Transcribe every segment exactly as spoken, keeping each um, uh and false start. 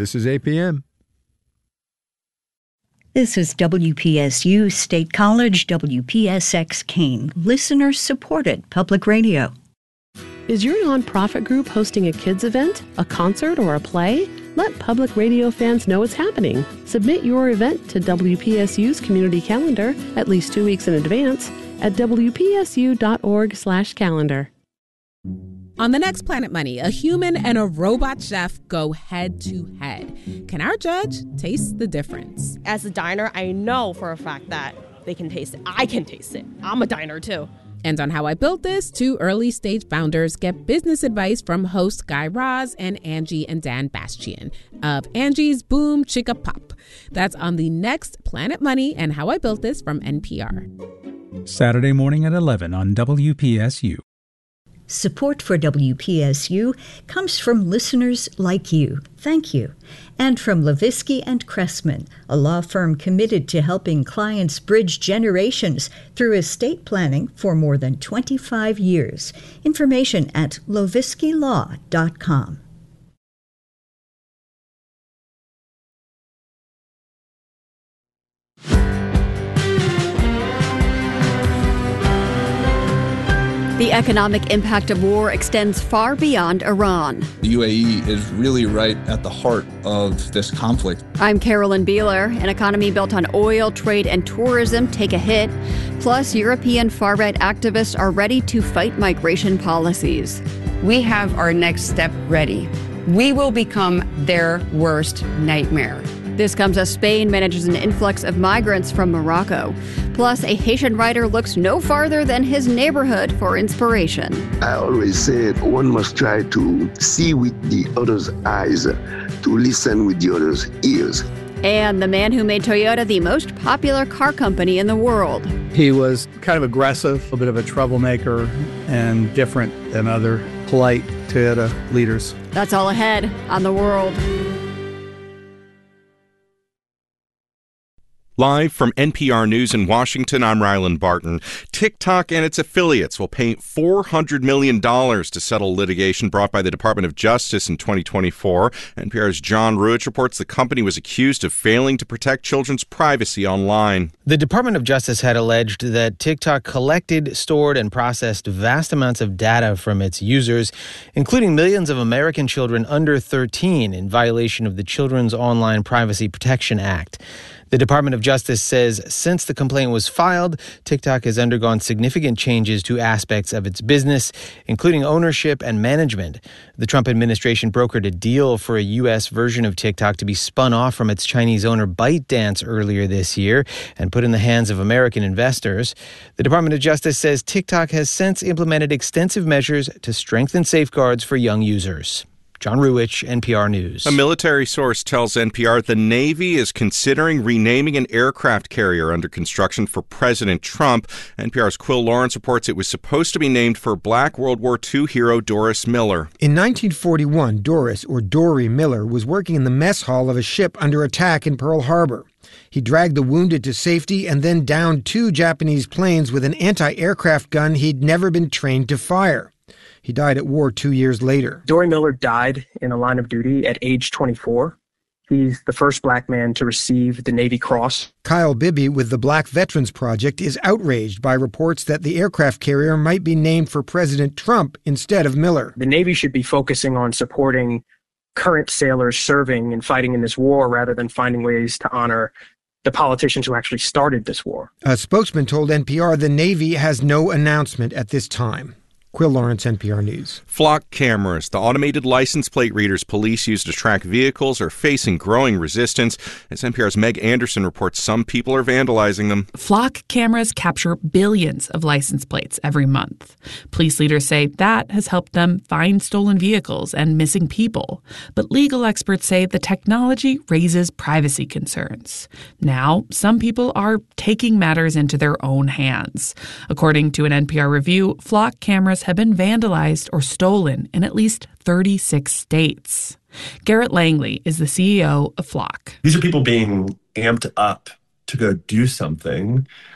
This is A P M. This is W P S U State College, W P S X Keene, listener-supported public radio. Is your nonprofit group hosting a kids event, a concert, or a play? Let public radio fans know it's happening. Submit your event to W P S U's community calendar at least two weeks in advance at W P S U dot org slash calendar. On the next Planet Money, a human and a robot chef go head to head. Can our judge taste the difference? As a diner, I know for a fact that they can taste it. I can taste it. I'm a diner too. And on How I Built This, two early-stage founders get business advice from host Guy Raz and Angie and Dan Bastian of Angie's Boom Chicka Pop. That's on the next Planet Money and How I Built This from N P R. Saturday morning at eleven on W P S U. Support for W P S U comes from listeners like you. Thank you. And from Levisky and Cressman, a law firm committed to helping clients bridge generations through estate planning for more than twenty-five years. Information at levisky law dot com. The economic impact of war extends far beyond Iran. The U A E is really right at the heart of this conflict. I'm Carolyn Beeler. An economy built on oil, trade, and tourism take a hit. Plus, European far-right activists are ready to fight migration policies. We have our next step ready. We will become their worst nightmare. This comes as Spain manages an influx of migrants from Morocco. Plus, a Haitian writer looks no farther than his neighborhood for inspiration. I always said one must try to see with the other's eyes, to listen with the other's ears. And the man who made Toyota the most popular car company in the world. He was kind of aggressive, a bit of a troublemaker, and different than other polite Toyota leaders. That's all ahead on The World. Live from N P R News in Washington, I'm Ryland Barton. TikTok and its affiliates will pay four hundred million dollars to settle litigation brought by the Department of Justice in twenty twenty-four. N P R's John Ruich reports the company was accused of failing to protect children's privacy online. The Department of Justice had alleged that TikTok collected, stored, and processed vast amounts of data from its users, including millions of American children under thirteen, in violation of the Children's Online Privacy Protection Act. The Department of Justice says since the complaint was filed, TikTok has undergone significant changes to aspects of its business, including ownership and management. The Trump administration brokered a deal for a U S version of TikTok to be spun off from its Chinese owner ByteDance earlier this year and put in the hands of American investors. The Department of Justice says TikTok has since implemented extensive measures to strengthen safeguards for young users. John Ruich, N P R News. A military source tells N P R the Navy is considering renaming an aircraft carrier under construction for President Trump. N P R's Quill Lawrence reports it was supposed to be named for Black World War Two hero Doris Miller. In nineteen forty-one, Doris, or Dory Miller, was working in the mess hall of a ship under attack in Pearl Harbor. He dragged the wounded to safety and then downed two Japanese planes with an anti-aircraft gun he'd never been trained to fire. He died at war two years later. Dory Miller died in the line of duty at age twenty-four. He's the first black man to receive the Navy Cross. Kyle Bibby with the Black Veterans Project is outraged by reports that the aircraft carrier might be named for President Trump instead of Miller. The Navy should be focusing on supporting current sailors serving and fighting in this war rather than finding ways to honor the politicians who actually started this war. A spokesman told N P R the Navy has no announcement at this time. Quill Lawrence, N P R News. Flock cameras, the automated license plate readers police use to track vehicles, are facing growing resistance. As N P R's Meg Anderson reports, some people are vandalizing them. Flock cameras capture billions of license plates every month. Police leaders say that has helped them find stolen vehicles and missing people. But legal experts say the technology raises privacy concerns. Now, some people are taking matters into their own hands. According to an N P R review, Flock cameras have been vandalized or stolen in at least thirty-six states. Garrett Langley is the C E O of Flock. These are people being amped up to go do something,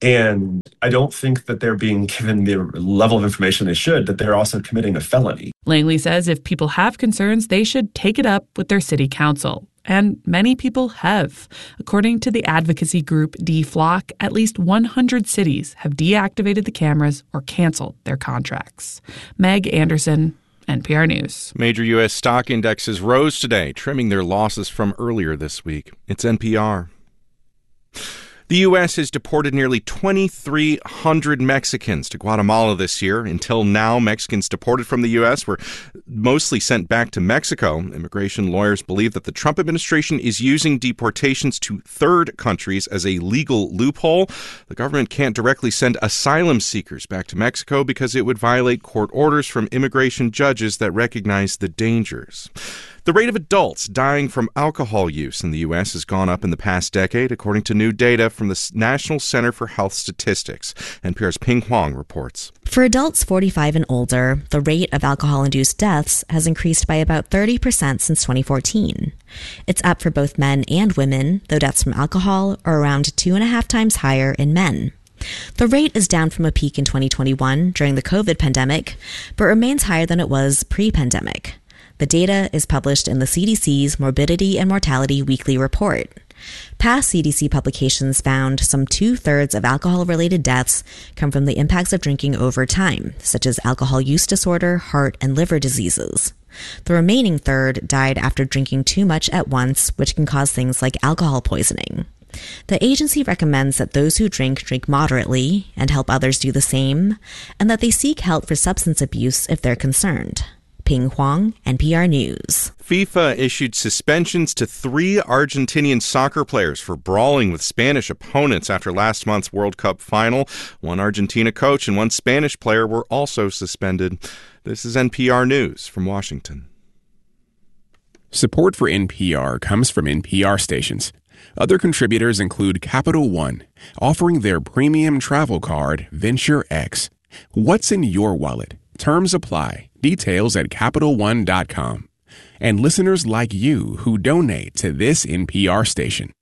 And I don't think that they're being given the level of information they should, that they're also committing a felony. Langley says if people have concerns, they should take it up with their city council. And many people have. According to the advocacy group D-Flock, at least one hundred cities have deactivated the cameras or canceled their contracts. Meg Anderson, N P R News. Major U S stock indexes rose today, trimming their losses from earlier this week. It's N P R. The U S has deported nearly twenty-three hundred Mexicans to Guatemala this year. Until now, Mexicans deported from the U S were mostly sent back to Mexico. Immigration lawyers believe that the Trump administration is using deportations to third countries as a legal loophole. The government can't directly send asylum seekers back to Mexico because it would violate court orders from immigration judges that recognize the dangers. The rate of adults dying from alcohol use in the U S has gone up in the past decade, according to new data from the National Center for Health Statistics. N P R's Ping Huang reports. For adults forty-five and older, the rate of alcohol-induced deaths has increased by about thirty percent since twenty fourteen. It's up for both men and women, though deaths from alcohol are around two and a half times higher in men. The rate is down from a peak in twenty twenty-one during the COVID pandemic, but remains higher than it was pre-pandemic. The data is published in the C D C's Morbidity and Mortality Weekly Report. Past C D C publications found some two-thirds of alcohol-related deaths come from the impacts of drinking over time, such as alcohol use disorder, heart, and liver diseases. The remaining third died after drinking too much at once, which can cause things like alcohol poisoning. The agency recommends that those who drink drink moderately and help others do the same, and that they seek help for substance abuse if they're concerned. Ping Huang, N P R News. FIFA issued suspensions to three Argentinian soccer players for brawling with Spanish opponents after last month's World Cup final. One Argentina coach and one Spanish player were also suspended. This is N P R News from Washington. Support for N P R comes from N P R stations. Other contributors include Capital One, offering their premium travel card, Venture X. What's in your wallet? Terms apply. Details at Capital One dot com. And listeners like you who donate to this N P R station.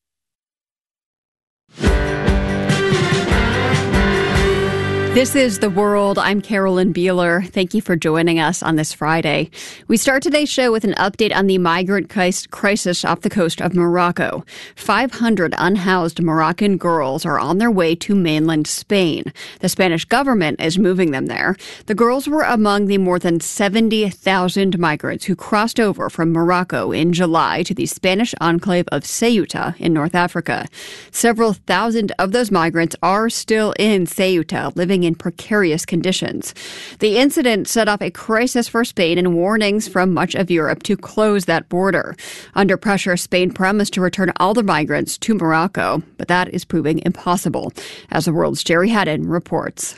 This is The World. I'm Carolyn Beeler. Thank you for joining us on this Friday. We start today's show with an update on the migrant crisis off the coast of Morocco. five hundred unhoused Moroccan girls are on their way to mainland Spain. The Spanish government is moving them there. The girls were among the more than seventy thousand migrants who crossed over from Morocco in July to the Spanish enclave of Ceuta in North Africa. Several thousand of those migrants are still in Ceuta, living in precarious conditions. The incident set off a crisis for Spain and warnings from much of Europe to close that border. Under pressure, Spain promised to return all the migrants to Morocco, but that is proving impossible, as The World's Jerry Haddon reports.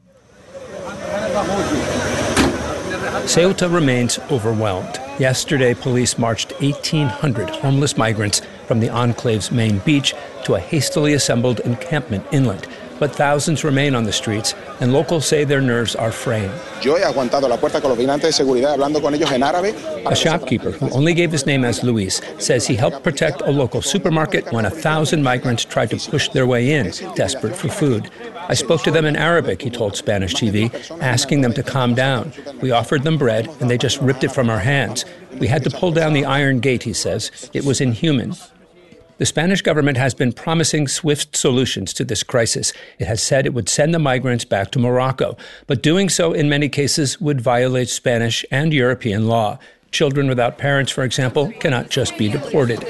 Ceuta remains overwhelmed. Yesterday, police marched eighteen hundred homeless migrants from the enclave's main beach to a hastily assembled encampment inland. But thousands remain on the streets, and locals say their nerves are fraying. A shopkeeper, who only gave his name as Luis, says he helped protect a local supermarket when a thousand migrants tried to push their way in, desperate for food. I spoke to them in Arabic, he told Spanish T V, asking them to calm down. We offered them bread, and they just ripped it from our hands. We had to pull down the iron gate, he says. It was inhuman. The Spanish government has been promising swift solutions to this crisis. It has said it would send the migrants back to Morocco, but doing so in many cases would violate Spanish and European law. Children without parents, for example, cannot just be deported.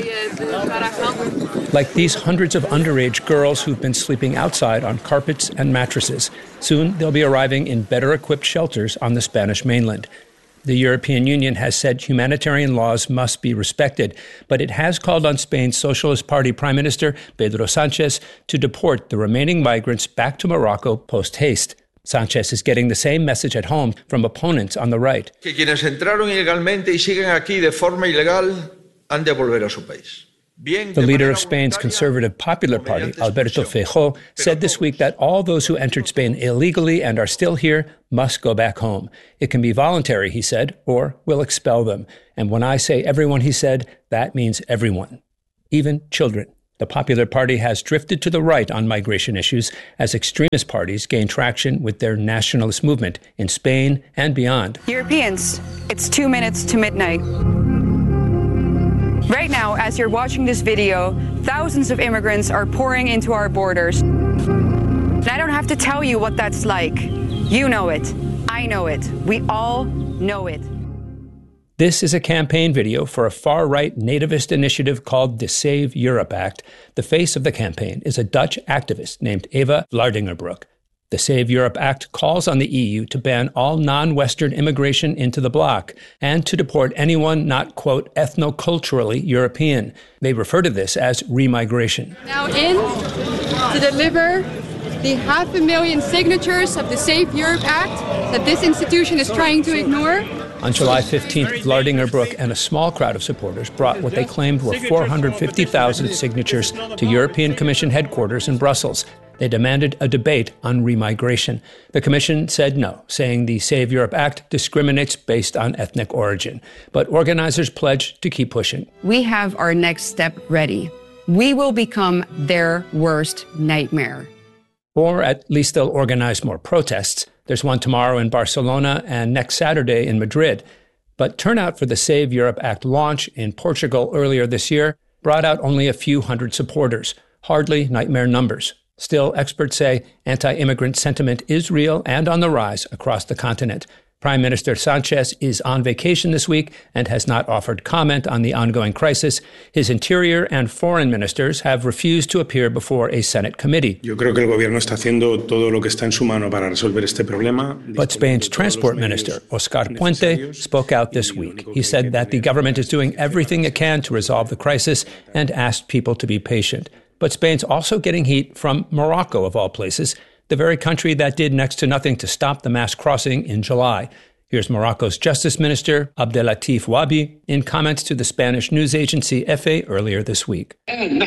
Like these hundreds of underage girls who've been sleeping outside on carpets and mattresses. Soon they'll be arriving in better-equipped shelters on the Spanish mainland. The European Union has said humanitarian laws must be respected, but it has called on Spain's Socialist Party Prime Minister, Pedro Sanchez, to deport the remaining migrants back to Morocco post-haste. Sanchez is getting the same message at home from opponents on the right. Que quienes entraron ilegalmente y siguen aquí de forma ilegal han de volver a su país. The leader of Spain's Conservative Popular Party, Alberto Feijóo, said this week that all those who entered Spain illegally and are still here must go back home. It can be voluntary, he said, or we'll expel them. And when I say everyone, he said, that means everyone, even children. The Popular Party has drifted to the right on migration issues as extremist parties gain traction with their nationalist movement in Spain and beyond. Europeans, it's two minutes to midnight. Right now, as you're watching this video, thousands of immigrants are pouring into our borders. And I don't have to tell you what that's like. You know it. I know it. We all know it. This is a campaign video for a far-right nativist initiative called the Save Europe Act. The face of the campaign is a Dutch activist named Eva Vlaardingerbroek. The Save Europe Act calls on the E U to ban all non-Western immigration into the bloc and to deport anyone not, quote, ethnoculturally European. They refer to this as remigration. Now in to deliver the half a million signatures of the Save Europe Act that this institution is trying to ignore. On July fifteenth, Vlaardingerbroek and a small crowd of supporters brought what they claimed were four hundred fifty thousand signatures to European Commission headquarters in Brussels. They demanded a debate on remigration. The Commission said no, saying the Save Europe Act discriminates based on ethnic origin. But organizers pledged to keep pushing. We have our next step ready. We will become their worst nightmare. Or at least they'll organize more protests. There's one tomorrow in Barcelona and next Saturday in Madrid. But turnout for the Save Europe Act launch in Portugal earlier this year brought out only a few hundred supporters, hardly nightmare numbers. Still, experts say anti-immigrant sentiment is real and on the rise across the continent. Prime Minister Sanchez is on vacation this week and has not offered comment on the ongoing crisis. His interior and foreign ministers have refused to appear before a Senate committee. Yo creo que el gobierno está haciendo todo lo que está en su mano para resolver este problema. But Spain's transport minister, Oscar Puente, spoke out this week. He said that the government is doing everything it can to resolve the crisis and asked people to be patient. But Spain's also getting heat from Morocco, of all places, the very country that did next to nothing to stop the mass crossing in July. Here's Morocco's Justice Minister, Abdelatif Wabi, in comments to the Spanish news agency E F E earlier this week. We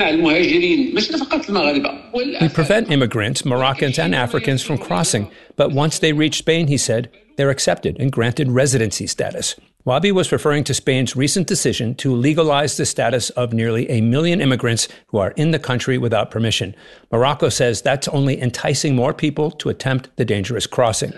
prevent immigrants, Moroccans and Africans, from crossing, but once they reach Spain, he said, they're accepted and granted residency status. Wabi was referring to Spain's recent decision to legalize the status of nearly a million immigrants who are in the country without permission. Morocco says that's only enticing more people to attempt the dangerous crossing.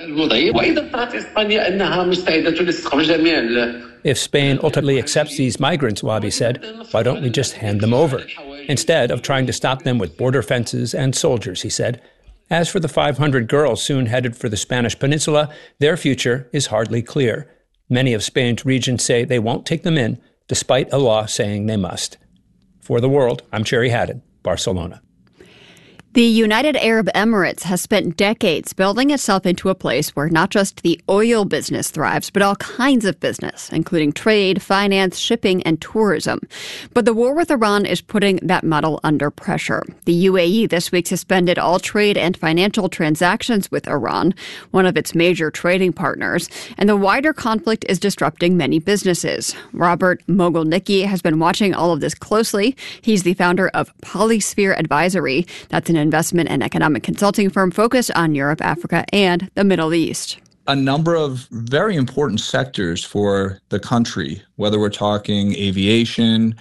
If Spain ultimately accepts these migrants, Wabi said, why don't we just hand them over? Instead of trying to stop them with border fences and soldiers, he said. As for the five hundred girls soon headed for the Spanish Peninsula, their future is hardly clear. Many of Spain's regions say they won't take them in, despite a law saying they must. For The World, I'm Cherry Haddon, Barcelona. The United Arab Emirates has spent decades building itself into a place where not just the oil business thrives, but all kinds of business, including trade, finance, shipping, and tourism. But the war with Iran is putting that model under pressure. The U A E this week suspended all trade and financial transactions with Iran, one of its major trading partners, and the wider conflict is disrupting many businesses. Robert Mogilnicki has been watching all of this closely. He's the founder of Polysphere Advisory. That's an investment and economic consulting firm focused on Europe, Africa, and the Middle East. A number of very important sectors for the country, whether we're talking aviation,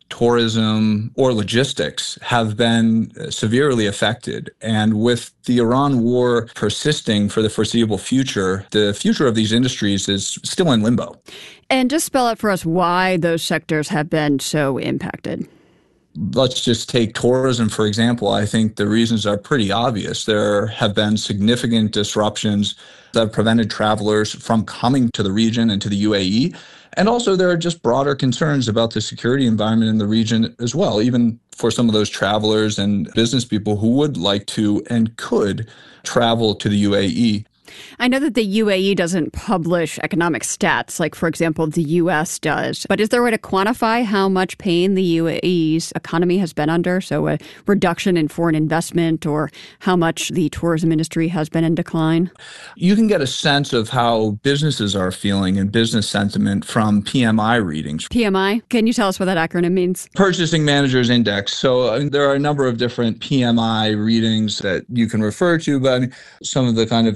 tourism, or logistics, have been severely affected. And with the Iran war persisting for the foreseeable future, the future of these industries is still in limbo. And just spell out for us why those sectors have been so impacted. Let's just take tourism, for example. I think the reasons are pretty obvious. There have been significant disruptions that have prevented travelers from coming to the region and to the U A E. And also there are just broader concerns about the security environment in the region as well, even for some of those travelers and business people who would like to and could travel to the U A E. I know that the U A E doesn't publish economic stats like, for example, the U S does. But is there a way to quantify how much pain the U A E's economy has been under? So a reduction in foreign investment or how much the tourism industry has been in decline? You can get a sense of how businesses are feeling and business sentiment from P M I readings. P M I? Can you tell us what that acronym means? Purchasing Managers Index. So I mean, there are a number of different P M I readings that you can refer to, but some of the kind of industry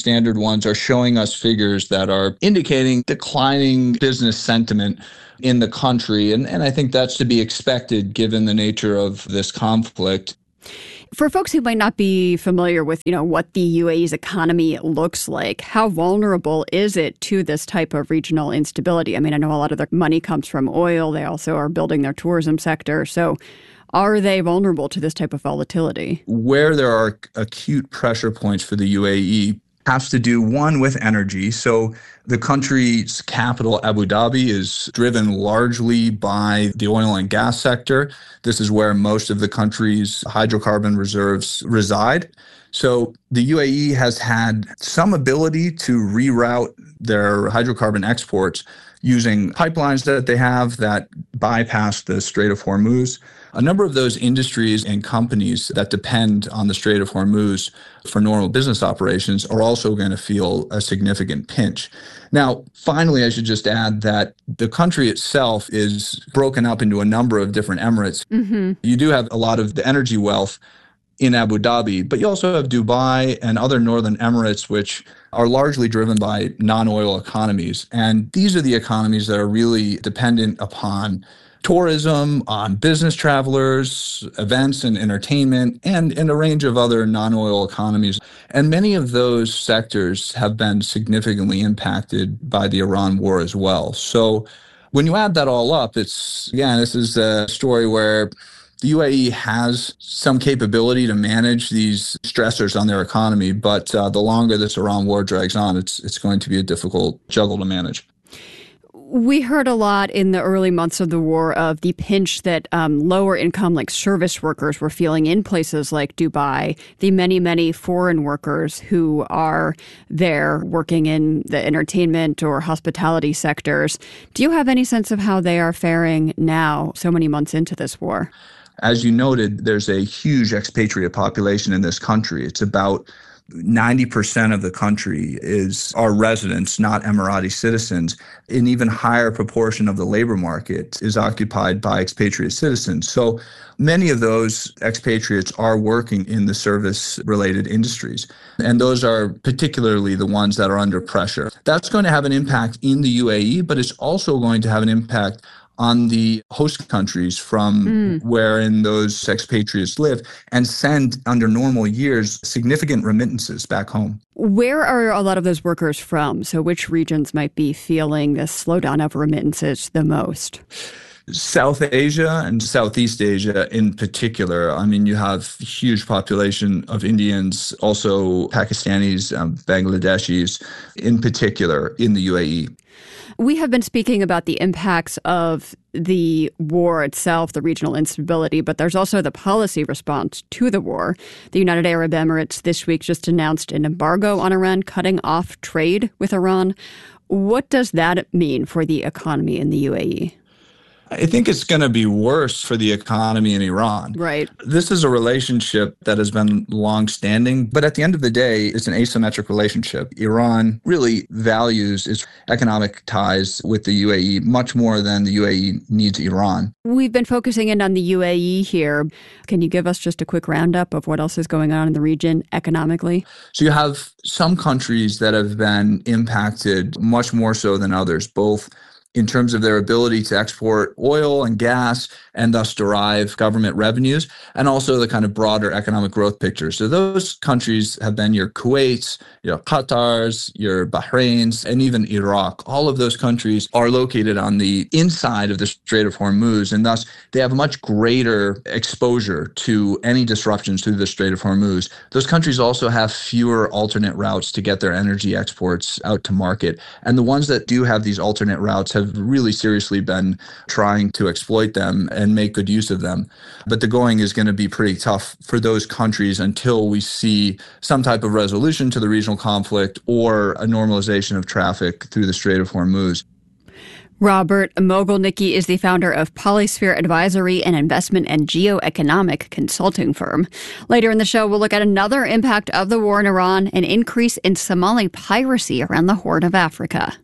Standard ones are showing us figures that are indicating declining business sentiment in the country. And, and I think that's to be expected given the nature of this conflict. For folks who might not be familiar with, you know, what the U A E's economy looks like, how vulnerable is it to this type of regional instability? I mean, I know a lot of their money comes from oil. They also are building their tourism sector. So are they vulnerable to this type of volatility? Where there are acute pressure points for the U A E has to do, one, with energy. So the country's capital, Abu Dhabi, is driven largely by the oil and gas sector. This is where most of the country's hydrocarbon reserves reside. So the U A E has had some ability to reroute their hydrocarbon exports using pipelines that they have that bypass the Strait of Hormuz. A number of those industries and companies that depend on the Strait of Hormuz for normal business operations are also going to feel a significant pinch. Now, finally, I should just add that the country itself is broken up into a number of different emirates. Mm-hmm. You do have a lot of the energy wealth in Abu Dhabi, but you also have Dubai and other northern emirates, which are largely driven by non-oil economies. And these are the economies that are really dependent upon tourism, on business travelers, events and entertainment, and in a range of other non-oil economies. And many of those sectors have been significantly impacted by the Iran war as well. So when you add that all up, it's, again, this is a story where the U A E has some capability to manage these stressors on their economy, but uh, the longer this Iran war drags on, it's it's going to be a difficult juggle to manage. We heard a lot in the early months of the war of the pinch that um, lower income, like service workers, were feeling in places like Dubai, the many, many foreign workers who are there working in the entertainment or hospitality sectors. Do you have any sense of how they are faring now, so many months into this war? As you noted, there's a huge expatriate population in this country. It's about ninety percent of the country is our residents, not Emirati citizens. An even higher proportion of the labor market is occupied by expatriate citizens. So many of those expatriates are working in the service-related industries. And those are particularly the ones that are under pressure. That's going to have an impact in the U A E, but it's also going to have an impact on the host countries from mm. wherein those expatriates live and send, under normal years, significant remittances back home. Where are a lot of those workers from? So which regions might be feeling this slowdown of remittances the most? South Asia and Southeast Asia in particular. I mean, you have a huge population of Indians, also Pakistanis, um, Bangladeshis in particular in the U A E. We have been speaking about the impacts of the war itself, the regional instability, but there's also the policy response to the war. The United Arab Emirates this week just announced an embargo on Iran, cutting off trade with Iran. What does that mean for the economy in the U A E? I think it's going to be worse for the economy in Iran. Right. This is a relationship that has been long-standing, but at the end of the day, it's an asymmetric relationship. Iran really values its economic ties with the U A E much more than the U A E needs Iran. We've been focusing in on the U A E here. Can you give us just a quick roundup of what else is going on in the region economically? So you have some countries that have been impacted much more so than others, both in terms of their ability to export oil and gas and thus derive government revenues, and also the kind of broader economic growth picture. So those countries have been your Kuwaits, your Qatars, your Bahrains, and even Iraq. All of those countries are located on the inside of the Strait of Hormuz, and thus they have a much greater exposure to any disruptions through the Strait of Hormuz. Those countries also have fewer alternate routes to get their energy exports out to market. And the ones that do have these alternate routes have really seriously been trying to exploit them and make good use of them. But the going is going to be pretty tough for those countries until we see some type of resolution to the regional conflict or a normalization of traffic through the Strait of Hormuz. Robert Mogilnicki is the founder of Polysphere Advisory, an investment and geoeconomic consulting firm. Later in the show, we'll look at another impact of the war in Iran, an increase in Somali piracy around the Horn of Africa.